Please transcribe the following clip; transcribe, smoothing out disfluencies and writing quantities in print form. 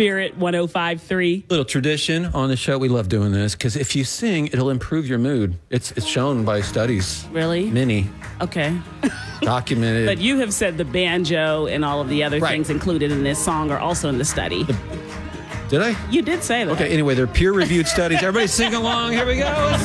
Spirit 105.3. Little tradition on the show. We love doing this because if you sing, it'll improve your mood. It's shown by studies. Really? Many. Okay. Documented. But you have said the banjo and all of the other Right. things included in this song are also in the study. Did I? You did say that. Okay, anyway, they're peer-reviewed studies. Everybody sing along. Here we go.